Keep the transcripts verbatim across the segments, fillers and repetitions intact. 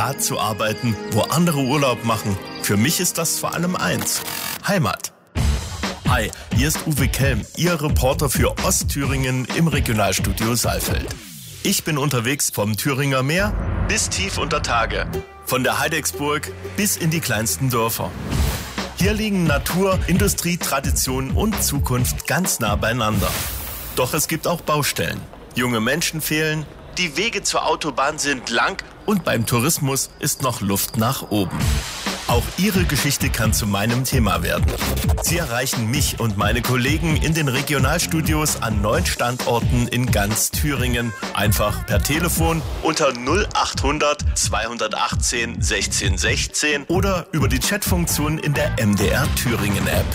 da zu arbeiten, wo andere Urlaub machen. Für mich ist das vor allem eins: Heimat. Hi, hier ist Uwe Kelm, Ihr Reporter für Ostthüringen im Regionalstudio Saalfeld. Ich bin unterwegs vom Thüringer Meer bis tief unter Tage, von der Heidecksburg bis in die kleinsten Dörfer. Hier liegen Natur, Industrie, Tradition und Zukunft ganz nah beieinander. Doch es gibt auch Baustellen. Junge Menschen fehlen, die Wege zur Autobahn sind lang und beim Tourismus ist noch Luft nach oben. Auch Ihre Geschichte kann zu meinem Thema werden. Sie erreichen mich und meine Kollegen in den Regionalstudios an neun Standorten in ganz Thüringen. Einfach per Telefon unter null achthundert zweihundertachtzehn sechzehn sechzehn oder über die Chatfunktion in der M D R Thüringen App.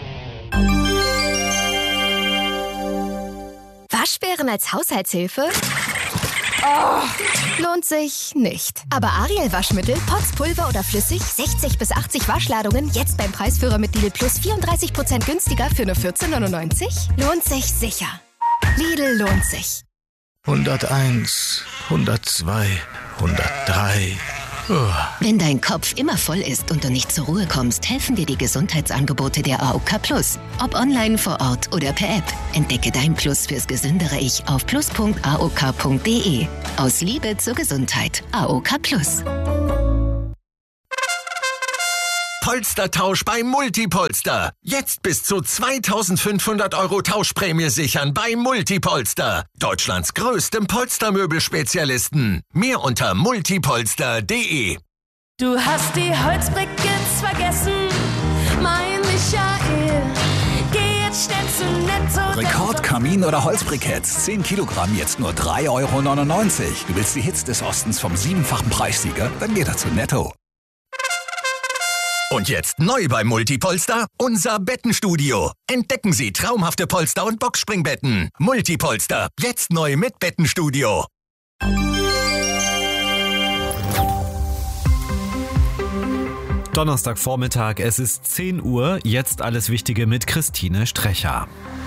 Waschbären als Haushaltshilfe? Oh, lohnt sich nicht. Aber Ariel Waschmittel, Pots, Pulver oder flüssig, sechzig bis achtzig Waschladungen, jetzt beim Preisführer mit Lidl Plus vierunddreißig Prozent günstiger für nur vierzehn neunundneunzig? Lohnt sich sicher. Lidl lohnt sich. hunderteins, hundertzwei, hundertdrei. Wenn dein Kopf immer voll ist und du nicht zur Ruhe kommst, helfen dir die Gesundheitsangebote der A O K Plus. Ob online, vor Ort oder per App. Entdecke dein Plus fürs gesündere Ich auf plus punkt a o k punkt d e. Aus Liebe zur Gesundheit. A O K Plus. Polstertausch bei Multipolster. Jetzt bis zu zweitausendfünfhundert Euro Tauschprämie sichern bei Multipolster. Deutschlands größtem Polstermöbelspezialisten. Mehr unter multipolster punkt d e. Du hast die Holzbriketts vergessen, mein Michael. Geh jetzt schnell zu Netto. Rekordkamin oder Holzbriketts. zehn Kilogramm, jetzt nur drei Euro neunundneunzig. Du willst die Hits des Ostens vom siebenfachen Preissieger? Dann geh doch zu Netto. Und jetzt neu bei Multipolster, unser Bettenstudio. Entdecken Sie traumhafte Polster- und Boxspringbetten. Multipolster, jetzt neu mit Bettenstudio. Donnerstagvormittag, es ist zehn Uhr, jetzt alles Wichtige mit Christine Strecher.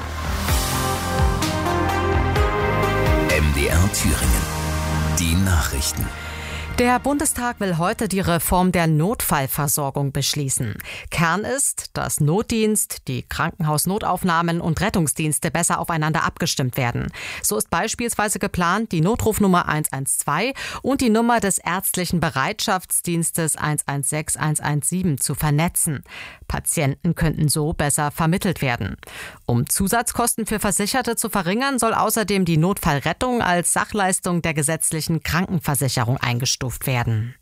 M D R Thüringen. Die Nachrichten. Der Bundestag will heute die Reform der Notfallversorgung beschließen. Kern ist, dass Notdienst, die Krankenhausnotaufnahmen und Rettungsdienste besser aufeinander abgestimmt werden. So ist beispielsweise geplant, die Notrufnummer eins eins zwei und die Nummer des ärztlichen Bereitschaftsdienstes eins eins sechs eins eins sieben zu vernetzen. Patienten könnten so besser vermittelt werden. Um Zusatzkosten für Versicherte zu verringern, soll außerdem die Notfallrettung als Sachleistung der gesetzlichen Krankenversicherung eingestuft werden.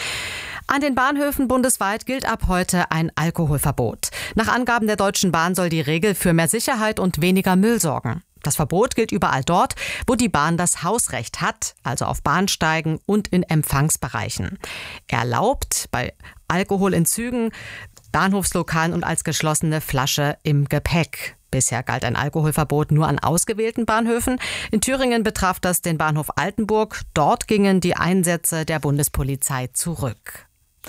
An den Bahnhöfen bundesweit gilt ab heute ein Alkoholverbot. Nach Angaben der Deutschen Bahn soll die Regel für mehr Sicherheit und weniger Müll sorgen. Das Verbot gilt überall dort, wo die Bahn das Hausrecht hat, also auf Bahnsteigen und in Empfangsbereichen. Erlaubt bei Alkohol in Zügen, Bahnhofslokalen und als geschlossene Flasche im Gepäck. Bisher galt ein Alkoholverbot nur an ausgewählten Bahnhöfen. In Thüringen betraf das den Bahnhof Altenburg. Dort gingen die Einsätze der Bundespolizei zurück.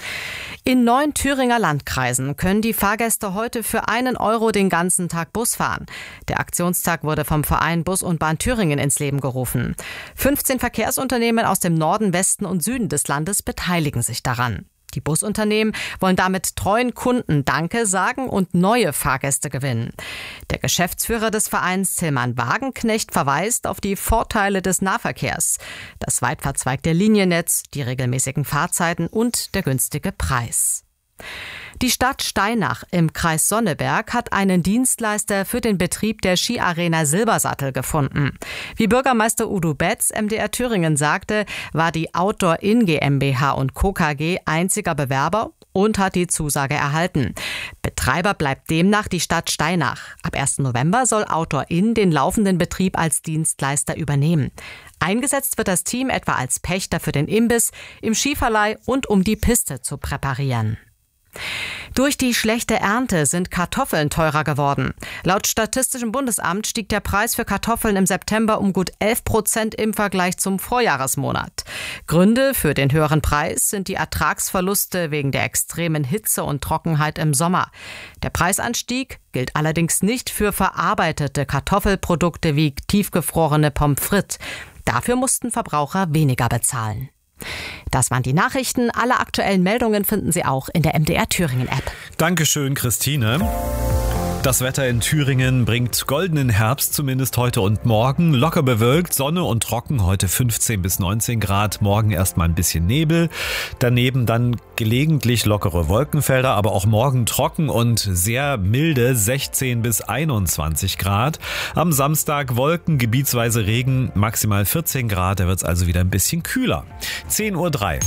In neun Thüringer Landkreisen können die Fahrgäste heute für einen Euro den ganzen Tag Bus fahren. Der Aktionstag wurde vom Verein Bus und Bahn Thüringen ins Leben gerufen. fünfzehn Verkehrsunternehmen aus dem Norden, Westen und Süden des Landes beteiligen sich daran. Die Busunternehmen wollen damit treuen Kunden Danke sagen und neue Fahrgäste gewinnen. Der Geschäftsführer des Vereins, Tillmann Wagenknecht, verweist auf die Vorteile des Nahverkehrs. Das weit verzweigte Liniennetz, die regelmäßigen Fahrzeiten und der günstige Preis. Die Stadt Steinach im Kreis Sonneberg hat einen Dienstleister für den Betrieb der Skiarena Silbersattel gefunden. Wie Bürgermeister Udo Betz M D R Thüringen sagte, war die Outdoor In GmbH und Co. K G einziger Bewerber und hat die Zusage erhalten. Betreiber bleibt demnach die Stadt Steinach. Ab ersten November soll Outdoor In den laufenden Betrieb als Dienstleister übernehmen. Eingesetzt wird das Team etwa als Pächter für den Imbiss, im Skiverleih und um die Piste zu präparieren. Durch die schlechte Ernte sind Kartoffeln teurer geworden. Laut Statistischem Bundesamt stieg der Preis für Kartoffeln im September um gut elf Prozent im Vergleich zum Vorjahresmonat. Gründe für den höheren Preis sind die Ertragsverluste wegen der extremen Hitze und Trockenheit im Sommer. Der Preisanstieg gilt allerdings nicht für verarbeitete Kartoffelprodukte wie tiefgefrorene Pommes frites. Dafür mussten Verbraucher weniger bezahlen. Das waren die Nachrichten. Alle aktuellen Meldungen finden Sie auch in der M D R Thüringen App. Dankeschön, Christine. Das Wetter in Thüringen bringt goldenen Herbst, zumindest heute und morgen. Locker bewölkt, Sonne und trocken, heute fünfzehn bis neunzehn Grad, morgen erstmal ein bisschen Nebel. Daneben dann gelegentlich lockere Wolkenfelder, aber auch morgen trocken und sehr milde, sechzehn bis einundzwanzig Grad. Am Samstag Wolken, gebietsweise Regen, maximal vierzehn Grad, da wird es also wieder ein bisschen kühler. zehn Uhr drei.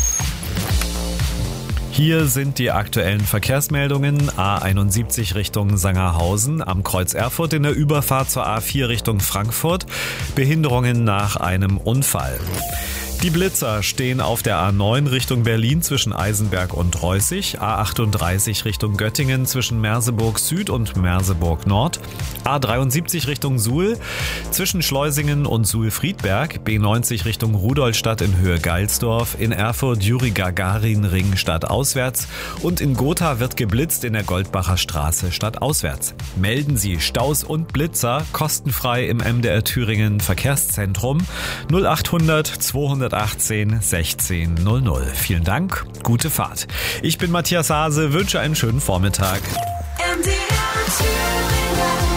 Hier sind die aktuellen Verkehrsmeldungen. A einundsiebzig Richtung Sangerhausen, am Kreuz Erfurt in der Überfahrt zur A vier Richtung Frankfurt. Behinderungen nach einem Unfall. Die Blitzer stehen auf der A neun Richtung Berlin zwischen Eisenberg und Reußig, A achtunddreißig Richtung Göttingen zwischen Merseburg Süd und Merseburg Nord, A dreiundsiebzig Richtung Suhl zwischen Schleusingen und Suhl-Friedberg, B neunzig Richtung Rudolstadt in Höhe Geilsdorf, in Erfurt Juri-Gagarin-Ring stadtauswärts und in Gotha wird geblitzt in der Goldbacher Straße stadtauswärts. Melden Sie Staus und Blitzer kostenfrei im M D R Thüringen Verkehrszentrum null achthundert zweihundertachtzehn sechzehn null null. Vielen Dank, gute Fahrt. Ich bin Matthias Hase, wünsche einen schönen Vormittag. M D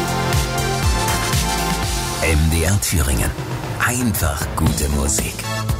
R Thüringen. M D R Thüringen. Einfach gute Musik.